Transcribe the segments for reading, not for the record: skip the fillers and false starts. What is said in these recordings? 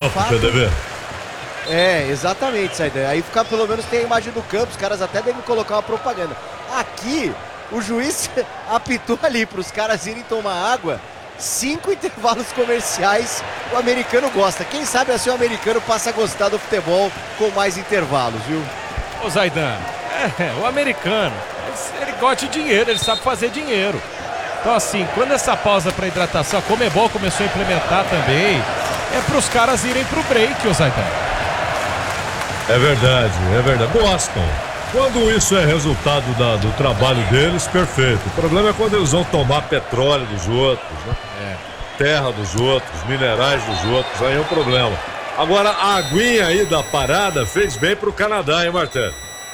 foto, fato... PDV. Exatamente, Saidan. Aí fica, pelo menos tem a imagem do campo, os caras até devem colocar uma propaganda. Aqui, o juiz apitou ali para os caras irem tomar água. 5 intervalos comerciais, o americano gosta. Quem sabe assim o americano passa a gostar do futebol com mais intervalos, viu? Ô Zaidan, o americano, ele gosta de dinheiro, ele sabe fazer dinheiro. Então assim, quando essa pausa para hidratação, a Conmebol começou a implementar também, é para os caras irem pro break, ô Zaidan. É verdade. Gostam. Quando isso é resultado do trabalho deles, perfeito. O problema é quando eles vão tomar petróleo dos outros, né? Terra dos outros, minerais dos outros, aí é um problema. Agora, a aguinha aí da parada fez bem pro Canadá, hein, Martelo?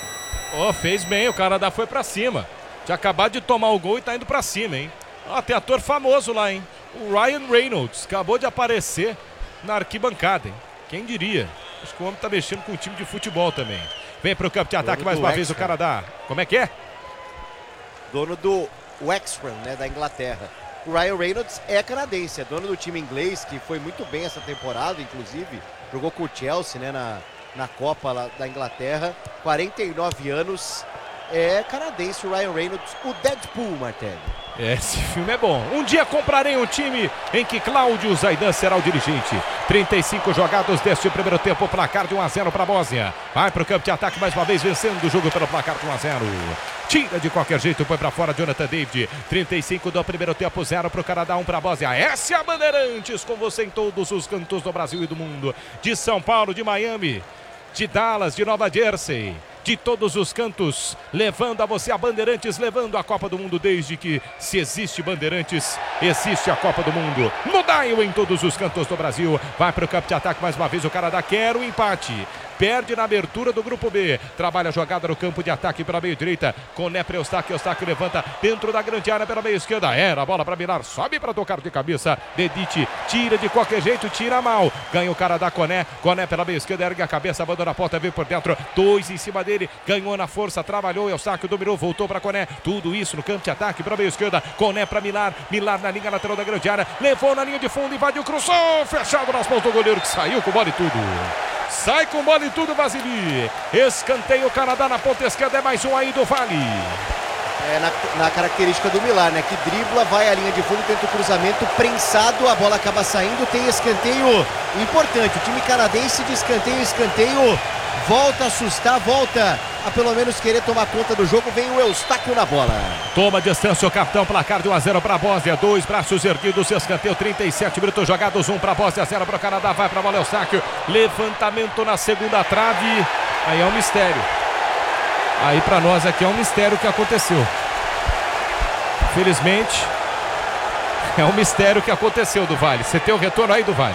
Fez bem, o Canadá foi pra cima. Tinha acabado de tomar o gol e tá indo pra cima, hein? Tem ator famoso lá, hein? O Ryan Reynolds acabou de aparecer na arquibancada, hein? Quem diria? Acho que o homem tá mexendo com um time de futebol também. Vem pro campo de ataque mais uma vez o Canadá. Como é que é? Dono do Wexham, né, da Inglaterra. O Ryan Reynolds é canadense, é dono do time inglês, que foi muito bem essa temporada, inclusive. Jogou com o Chelsea, né, na Copa lá da Inglaterra. 49 anos. É canadense o Ryan Reynolds, o Deadpool, Martelli. Esse filme é bom. Um dia comprarei um time em que Cláudio Zaidan será o dirigente. 35 jogados deste primeiro tempo, placar de 1-0 para a Bósnia. Vai para o campo de ataque mais uma vez, vencendo o jogo pelo placar de 1-0. Tira de qualquer jeito, põe para fora Jonathan David. 35 do primeiro tempo, 0 para o Canadá, 1 para a Bósnia. Essa é a Bandeirantes, com você em todos os cantos do Brasil e do mundo. De São Paulo, de Miami, de Dallas, de Nova Jersey. De todos os cantos, levando a você a Bandeirantes, levando a Copa do Mundo, desde que se existe Bandeirantes, existe a Copa do Mundo. No dial em todos os cantos do Brasil. Vai para o campo de ataque mais uma vez, o Canadá quer o empate. Perde na abertura do grupo B. Trabalha a jogada no campo de ataque pela meio direita. Coné para Eustáquio. Eustáquio levanta dentro da grande área pela meio esquerda. Era a bola para Milar. Sobe para tocar de cabeça. Dedite tira de qualquer jeito. Tira mal. Ganha o Canadá. Coné. Coné pela meio esquerda. Ergue a cabeça. Abandona a ponta. Vem por dentro. 2 em cima dele. Ganhou na força. Trabalhou. Eustáquio dominou. Voltou para Coné. Tudo isso no campo de ataque pela meio esquerda. Coné para Milar. Milar na linha lateral da grande área. Levou na linha de fundo. Invadiu. Cruzou. Fechado nas mãos do goleiro que saiu com bola e tudo. Sai com bola e tudo, Vasily. Escanteio, o Canadá na ponta esquerda. É mais um aí do Vale. Na característica do Milar, né? Que dribla, vai à linha de fundo, tenta o cruzamento, prensado, a bola acaba saindo. Tem escanteio importante. O time canadense de escanteio, volta a assustar, volta a pelo menos querer tomar conta do jogo. Vem o Eustáquio na bola. Toma distância o capitão, placar de 1-0 para a Bósnia. 2 braços erguidos, escanteio, 37 minutos jogados, 1 para a Bósnia, 0 para o Canadá. Vai para a bola Eustáquio. Levantamento na segunda trave. Aí é um mistério. Aí para nós aqui é um mistério o que aconteceu. Felizmente, é um mistério o que aconteceu do Vale. Você tem o retorno aí do Vale?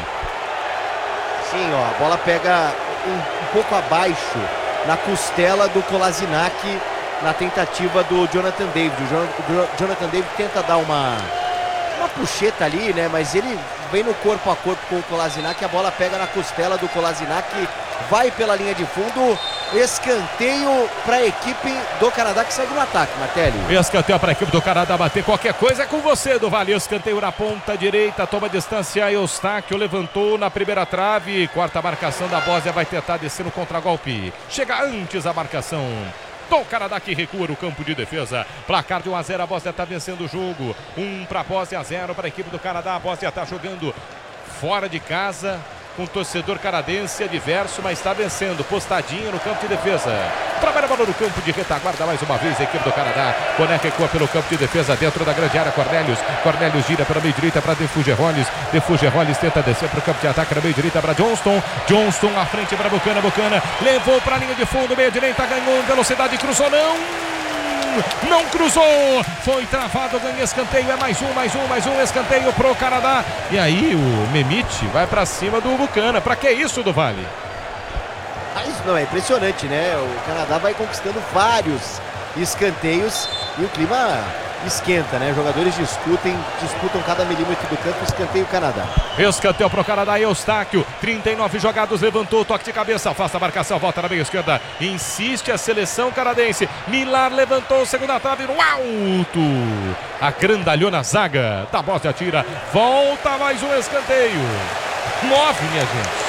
Sim, ó, a bola pega um pouco abaixo na costela do Kolasinac na tentativa do Jonathan David. O Jonathan David tenta dar uma puxeta ali, né? Mas ele vem no corpo a corpo com o Kolasinac. A bola pega na costela do Kolasinac, vai pela linha de fundo. Escanteio para a equipe do Canadá que segue no ataque, Martelli. Escanteio para a equipe do Canadá bater qualquer coisa é com você, do Vale. Escanteio na ponta direita, toma distância. Eustáquio levantou na primeira trave. Quarta marcação da Bósnia, vai tentar descer no contragolpe. Chega antes a marcação do Canadá que recua no campo de defesa. Placar de 1-0, a Bósnia está vencendo o jogo. 1 para a Bósnia, 0 para a equipe do Canadá. A Bósnia está jogando fora de casa, com torcedor canadense adverso, mas está vencendo, postadinho no campo de defesa. Trabalha a bola no campo de retaguarda mais uma vez a equipe do Canadá. Coné recua pelo campo de defesa dentro da grande área. Cornelius gira pela meio direita para De Fuggerolles tenta descer para o campo de ataque na meio direita para Johnston à frente para Buchanan, levou para a linha de fundo, meia direita, ganhou em velocidade, cruzou, não cruzou, foi travado, ganha escanteio, é mais um escanteio pro Canadá. E aí o Memite vai pra cima do Buchanan. Pra que isso, do Vale? Mas não, é impressionante, né? O Canadá vai conquistando vários escanteios e o clima esquenta, né? Jogadores disputam cada milímetro do campo. Escanteio Canadá. Escanteio pro Canadá, Eustáquio, 39 jogados, levantou, toque de cabeça, afasta a marcação, volta na meia esquerda, insiste a seleção canadense. Milar levantou, segunda trave no alto, agrandalhou na zaga da Bósnia, tira, volta mais um escanteio. 9, minha gente.